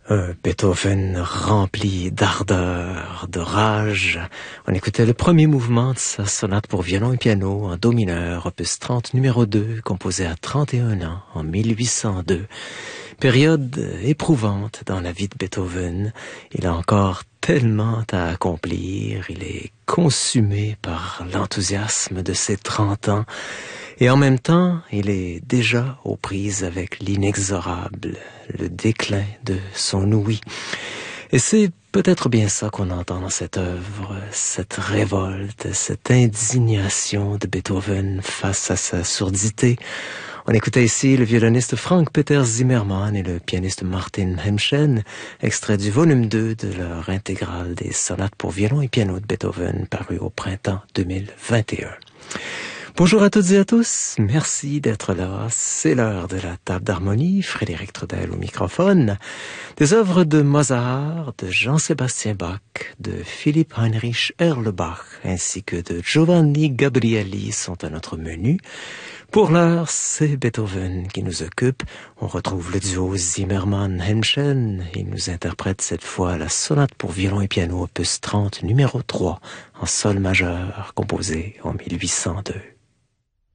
Beethoven rempli d'ardeur, de rage. On écoutait le premier mouvement de sa sonate pour violon et piano en do mineur, opus 30 numéro 2, composé à 31 ans en 1802. Période éprouvante dans la vie de Beethoven. Il a encore tellement à accomplir. Il est consumé par l'enthousiasme de ses 30 ans. Et en même temps, il est déjà aux prises avec l'inexorable, le déclin de son ouïe. Et c'est peut-être bien ça qu'on entend dans cette œuvre, cette révolte, cette indignation de Beethoven face à sa surdité. On écoutait ici le violoniste Frank-Peter Zimmermann et le pianiste Martin Hemschen, extrait du volume 2 de leur intégrale des sonates pour violon et piano de Beethoven, paru au printemps 2021. Bonjour à toutes et à tous, merci d'être là. C'est l'heure de la table d'harmonie, Frédéric Trudel au microphone. Des œuvres de Mozart, de Jean-Sébastien Bach, de Philipp Heinrich Erlbach ainsi que de Giovanni Gabrieli sont à notre menu. Pour l'heure, c'est Beethoven qui nous occupe. On retrouve le duo Zimmermann-Hemschen. Il nous interprète cette fois la sonate pour violon et piano opus 30 numéro 3 en sol majeur, composée en 1802.